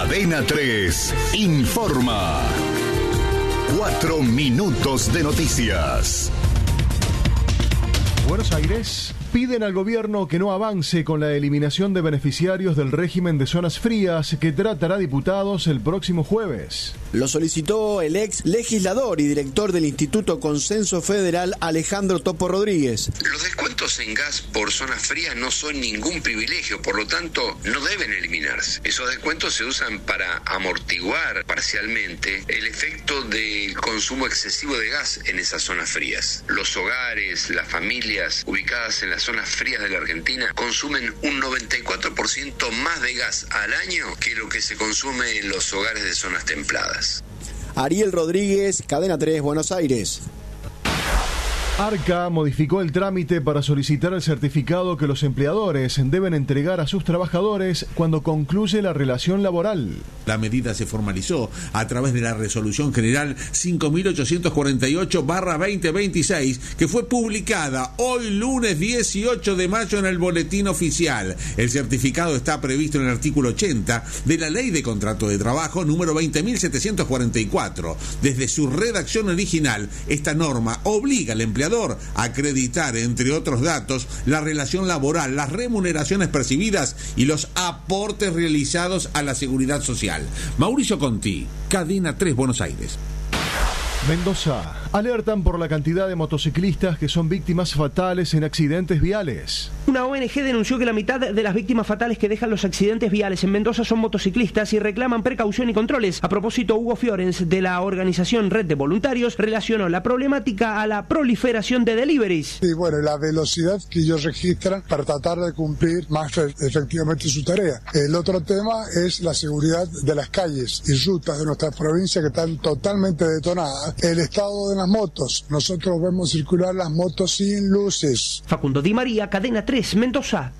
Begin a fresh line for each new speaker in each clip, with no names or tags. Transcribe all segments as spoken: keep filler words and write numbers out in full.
Cadena tres informa. Cuatro minutos de noticias.
Buenos Aires. Piden al gobierno que no avance con la eliminación de beneficiarios del régimen de zonas frías que tratará diputados el próximo jueves.
Lo solicitó el ex legislador y director del Instituto Consenso Federal, Alejandro Topo Rodríguez.
Los descuentos en gas por zonas frías no son ningún privilegio, por lo tanto no deben eliminarse. Esos descuentos se usan para amortiguar parcialmente el efecto del consumo excesivo de gas en esas zonas frías. Los hogares, las familias ubicadas en las zonas frías de la Argentina consumen un noventa y cuatro por ciento más de gas al año que lo que se consume en los hogares de zonas templadas.
Ariel Rodríguez, Cadena tres, Buenos Aires.
Arca modificó el trámite para solicitar el certificado que los empleadores deben entregar a sus trabajadores cuando concluye la relación laboral.
La medida se formalizó a través de la Resolución General cinco mil ochocientos cuarenta y ocho barra veinte veintiséis, que fue publicada hoy lunes dieciocho de mayo en el Boletín Oficial. El certificado está previsto en el artículo ochenta de la Ley de Contrato de Trabajo número veinte mil setecientos cuarenta y cuatro. Desde su redacción original, esta norma obliga al empleador a acreditar, entre otros datos, la relación laboral, las remuneraciones percibidas y los aportes realizados a la seguridad social. Mauricio Conti, Cadena tres, Buenos Aires.
Mendoza. Alertan por la cantidad de motociclistas que son víctimas fatales en accidentes viales.
Una O N G denunció que la mitad de las víctimas fatales que dejan los accidentes viales en Mendoza son motociclistas y reclaman precaución y controles. A propósito, Hugo Fiorens, de la organización Red de Voluntarios, relacionó la problemática a la proliferación de deliveries.
Y bueno, la velocidad que ellos registran para tratar de cumplir más efectivamente su tarea. El otro tema es la seguridad de las calles y rutas de nuestra provincia que están totalmente detonadas. El estado de las motos. Nosotros vemos circular las motos sin luces.
Facundo Di María, Cadena tres, Mendoza.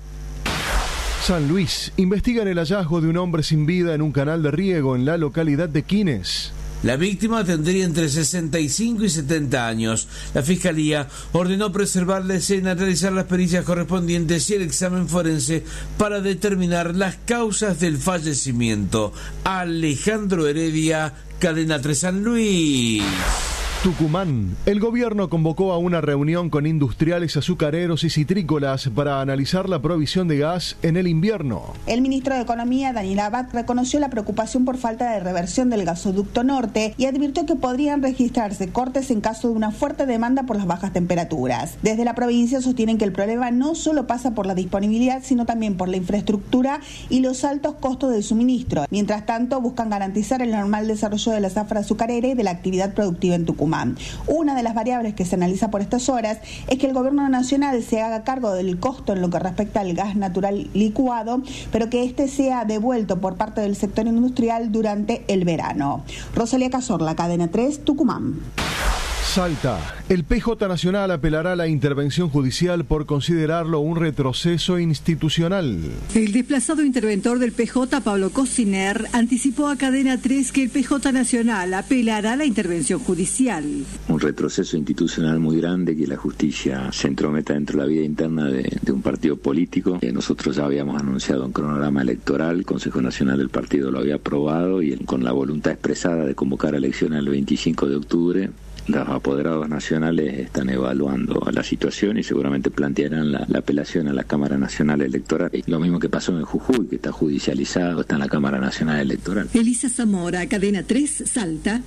San Luis. Investigan el hallazgo de un hombre sin vida en un canal de riego en la localidad de Quines.
La víctima tendría entre sesenta y cinco y setenta años. La Fiscalía ordenó preservar la escena, realizar las pericias correspondientes y el examen forense para determinar las causas del fallecimiento. Alejandro Heredia, Cadena tres, San Luis.
Tucumán. El gobierno convocó a una reunión con industriales azucareros y citrícolas para analizar la provisión de gas en el invierno.
El ministro de Economía, Daniel Abad, reconoció la preocupación por falta de reversión del gasoducto norte y advirtió que podrían registrarse cortes en caso de una fuerte demanda por las bajas temperaturas. Desde la provincia sostienen que el problema no solo pasa por la disponibilidad, sino también por la infraestructura y los altos costos del suministro. Mientras tanto, buscan garantizar el normal desarrollo de la zafra azucarera y de la actividad productiva en Tucumán. Una de las variables que se analiza por estas horas es que el gobierno nacional se haga cargo del costo en lo que respecta al gas natural licuado, pero que este sea devuelto por parte del sector industrial durante el verano. Rosalía Cazorla, Cadena tres, Tucumán.
Salta. El P J Nacional apelará a la intervención judicial por considerarlo un retroceso institucional.
El desplazado interventor del P J, Pablo Cosiner, anticipó a Cadena tres que el P J Nacional apelará a la intervención judicial.
Un retroceso institucional muy grande, que la justicia se entrometa dentro de la vida interna de, de un partido político. Eh, nosotros ya habíamos anunciado un cronograma electoral, el Consejo Nacional del Partido lo había aprobado y con la voluntad expresada de convocar a elecciones el veinticinco de octubre. Los apoderados nacionales están evaluando la situación y seguramente plantearán la, la apelación a la Cámara Nacional Electoral. Lo mismo que pasó en Jujuy, que está judicializado, está en la Cámara Nacional Electoral.
Elisa Zamora, Cadena tres, Salta.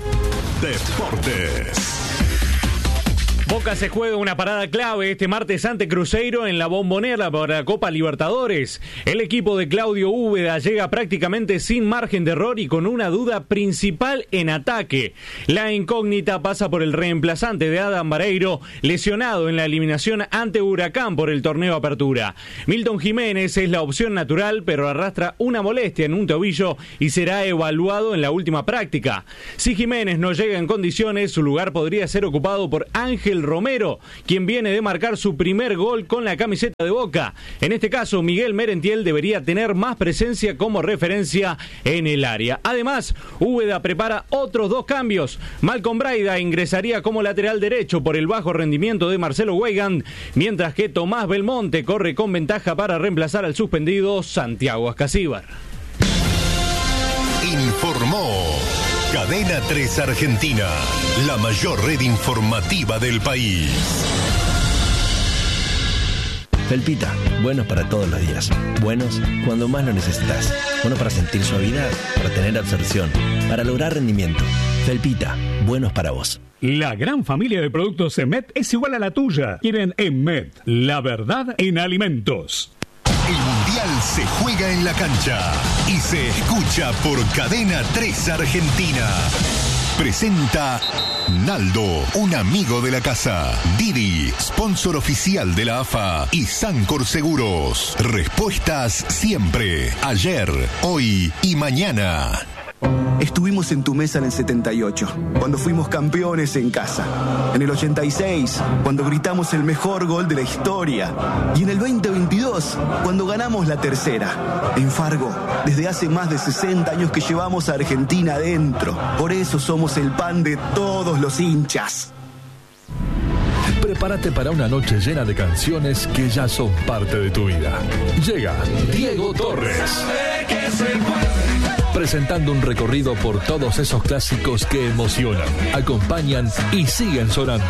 Deportes.
Boca se juega una parada clave este martes ante Cruzeiro en la Bombonera para la Copa Libertadores. El equipo de Claudio Úbeda llega prácticamente sin margen de error y con una duda principal en ataque. La incógnita pasa por el reemplazante de Adam Vareiro, lesionado en la eliminación ante Huracán por el torneo Apertura. Milton Jiménez es la opción natural, pero arrastra una molestia en un tobillo y será evaluado en la última práctica. Si Jiménez no llega en condiciones, su lugar podría ser ocupado por Ángel Romero, quien viene de marcar su primer gol con la camiseta de Boca. En este caso, Miguel Merentiel debería tener más presencia como referencia en el área. Además, Úbeda prepara otros dos cambios. Malcolm Braida ingresaría como lateral derecho por el bajo rendimiento de Marcelo Weigand, mientras que Tomás Belmonte corre con ventaja para reemplazar al suspendido Santiago Ascasíbar.
informó Cadena tres Argentina, la mayor red informativa del país.
Felpita, buenos para todos los días. Buenos cuando más lo necesitas. Buenos para sentir suavidad, para tener absorción, para lograr rendimiento. Felpita, buenos para vos.
La gran familia de productos EMET es igual a la tuya. Quieren EMET, la verdad en alimentos.
El Mundial se juega en la cancha y se escucha por Cadena tres Argentina. Presenta Naldo, un amigo de la casa. Didi, sponsor oficial de la A F A. Y Sancor Seguros. Respuestas siempre. Ayer, hoy y mañana.
Estuvimos en tu mesa en el setenta y ocho, cuando fuimos campeones en casa. En el ochenta y seis, cuando gritamos el mejor gol de la historia. Y en el veinte veintidós, cuando ganamos la tercera. En Fargo, desde hace más de sesenta años que llevamos a Argentina adentro. Por eso somos el pan de todos los hinchas.
Prepárate para una noche llena de canciones que ya son parte de tu vida. Llega Diego Torres, presentando un recorrido por todos esos clásicos que emocionan, acompañan y siguen sonando.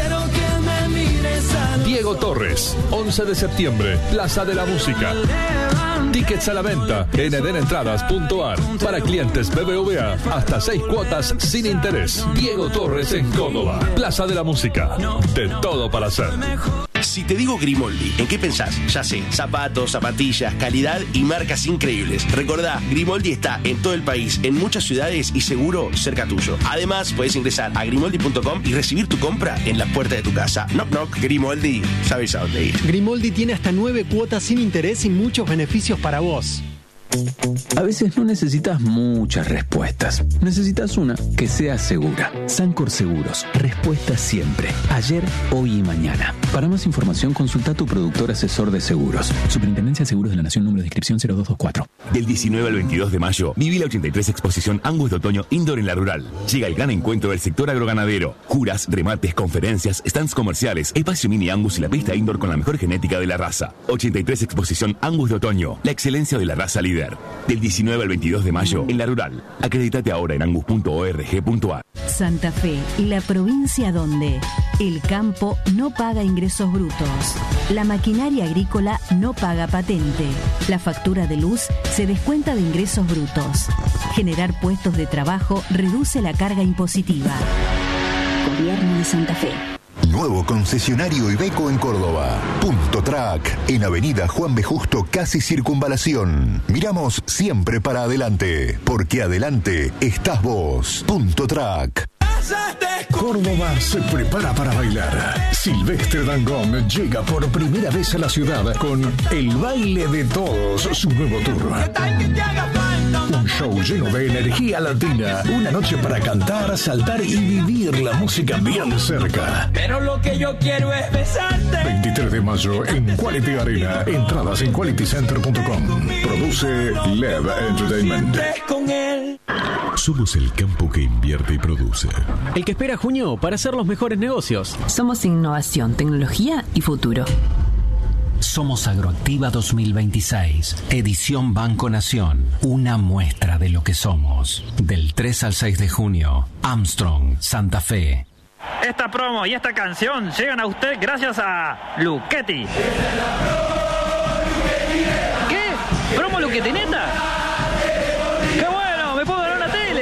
Diego Torres, once de septiembre, Plaza de la Música. Tickets a la venta en eden entradas punto a r. Para clientes B B V A, hasta seis cuotas sin interés. Diego Torres en Córdoba, Plaza de la Música. De todo para hacer.
Si te digo Grimoldi, ¿en qué pensás? Ya sé, zapatos, zapatillas, calidad y marcas increíbles. Recordá, Grimoldi está en todo el país, en muchas ciudades y seguro cerca tuyo. Además, puedes ingresar a grimoldi punto com y recibir tu compra en la puerta de tu casa. Knock knock, Grimoldi, sabes a dónde ir.
Grimoldi tiene hasta nueve cuotas sin interés y muchos beneficios para vos.
A veces no necesitas muchas respuestas. Necesitas una que sea segura. Sancor Seguros. Respuestas siempre. Ayer, hoy y mañana. Para más información, consulta a tu productor asesor de seguros. Superintendencia de Seguros de la Nación, número de inscripción cero dos dos cuatro.
Del diecinueve al veintidós de mayo, viví la ochenta y tres Exposición Angus de Otoño Indoor en la Rural. Llega el gran encuentro del sector agroganadero. Juras, remates, conferencias, stands comerciales, espacio mini Angus y la pista indoor con la mejor genética de la raza. ochenta y tres Exposición Angus de Otoño. La excelencia de la raza líder. Del diecinueve al veintidós de mayo, en la Rural. Acreditate ahora en angus punto org punto a r.
Santa Fe, la provincia donde el campo no paga ingresos brutos, la maquinaria agrícola no paga patente, la factura de luz se descuenta de ingresos brutos. Generar puestos de trabajo reduce la carga impositiva. Gobierno de Santa Fe.
Nuevo concesionario Iveco en Córdoba. Punto Track, en Avenida Juan B. Justo, casi Circunvalación. Miramos siempre para adelante, porque adelante estás vos. Punto Track.
Córdoba se prepara para bailar. Silvestre Dangond llega por primera vez a la ciudad con El Baile de Todos, su nuevo tour. Un show lleno de energía latina. Una noche para cantar, saltar y vivir la música bien cerca.
Pero lo que yo quiero es besarte.
veintitrés de mayo en Quality Arena. Entradas en quality center punto com. Produce Lev Entertainment.
Somos el campo que invierte y produce.
El que espera junio para hacer los mejores negocios.
Somos innovación, tecnología y futuro.
Somos Agroactiva dos mil veintiséis, edición Banco Nación, una muestra de lo que somos. Del tres al seis de junio, Armstrong, Santa Fe.
Esta promo y esta canción llegan a usted gracias a Luchetti. ¿Qué? ¿Promo Luchetti neta? ¡Qué bueno! ¡Me puedo ganar una tele!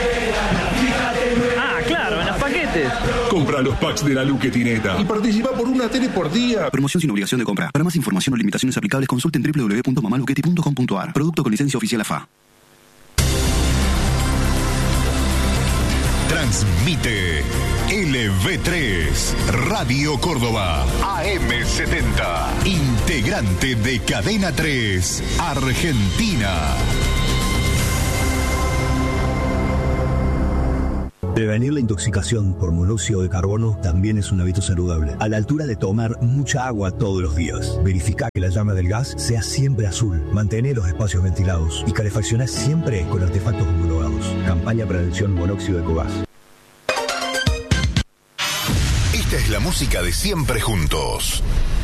Ah, claro, en los paquetes.
Compra los packs de la Luchetineta y participa por una tele por día.
Promoción sin obligación de compra. Para más información o limitaciones aplicables, consulten doble u doble u doble u punto mamaluchetti punto com punto a r. Producto con licencia oficial A F A.
Transmite L V tres, Radio Córdoba, A M setenta, integrante de Cadena tres, Argentina.
Prevenir la intoxicación por monóxido de carbono también es un hábito saludable. A la altura de tomar mucha agua todos los días. Verificar que la llama del gas sea siempre azul. Mantener los espacios ventilados. Y calefaccionar siempre con artefactos homologados. Campaña Prevención Monóxido de Cogás.
Esta es la música de Siempre Juntos.